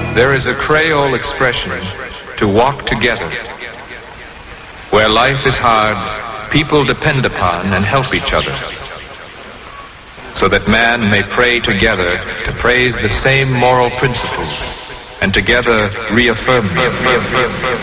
There is a Creole expression, to walk together. Where life is hard, people depend upon and help each other, so that man may pray together to praise the same moral principles, and together reaffirm them.